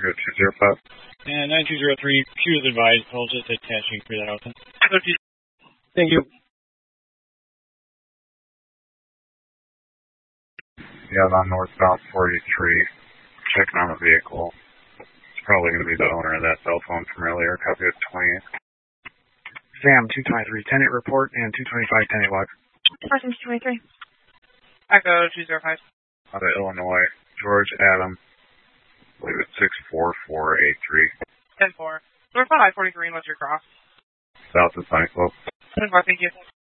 Echo 205. And 9203, Q is advised. Hold just attaching for that open. Thank you. Yeah, on northbound 43. Checking on the vehicle. It's probably going to be the owner of that cell phone from earlier. Copy of 20. Sam 223, tenant report and 225 tenant log. Person 223. Echo 205. Out of Illinois, George Adam. I believe it's 64483. 10-4. Northbound I-43 in Western Cross. South of Sunnyslope. 10-4, thank you.